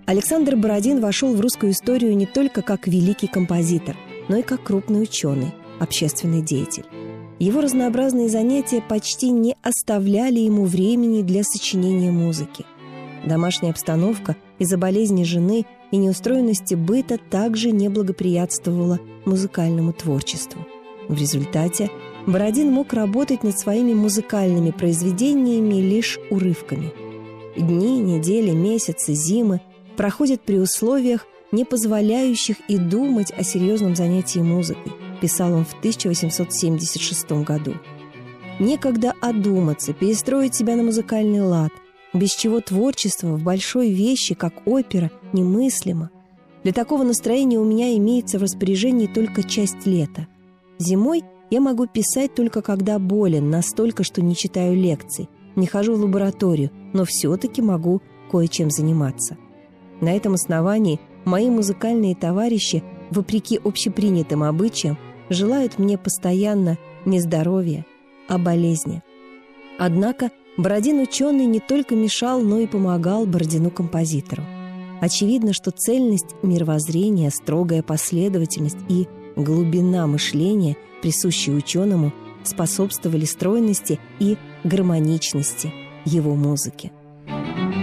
Александр Бородин вошел в русскую историю не только как великий композитор, но и как крупный ученый, общественный деятель. Его разнообразные занятия почти не оставляли ему времени для сочинения музыки. Домашняя обстановка из-за болезни жены и неустроенности быта также не благоприятствовала музыкальному творчеству. В результате Бородин мог работать над своими музыкальными произведениями лишь урывками. Дни, недели, месяцы, зимы проходят при условиях, не позволяющих и думать о серьезном занятии музыкой, писал он в 1876 году. Некогда одуматься, перестроить себя на музыкальный лад, без чего творчество в большой вещи, как опера, немыслимо. Для такого настроения у меня имеется в распоряжении только часть лета. Зимой я могу писать только когда болен, настолько, что не читаю лекций, не хожу в лабораторию, но все-таки могу кое-чем заниматься. На этом основании мои музыкальные товарищи, вопреки общепринятым обычаям, желают мне постоянно не здоровья, а болезни. Однако Бородин ученый не только мешал, но и помогал Бородину-композитору. Очевидно, что цельность мировоззрения, строгая последовательность и глубина мышления, присущие ученому, способствовали стройности и гармоничности его музыки.